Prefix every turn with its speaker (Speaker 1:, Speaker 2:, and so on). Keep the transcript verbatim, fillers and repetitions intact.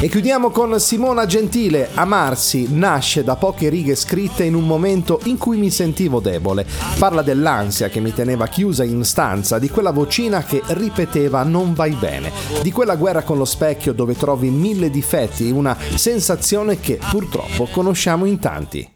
Speaker 1: E chiudiamo con Simona Gentile. Amarsi nasce da poche righe scritte in un momento in cui mi sentivo debole. Parla dell'ansia che mi teneva chiusa in stanza, di quella vocina che ripeteva non vai bene, di quella guerra con lo specchio dove trovi mille difetti, una sensazione che purtroppo conosciamo in tanti.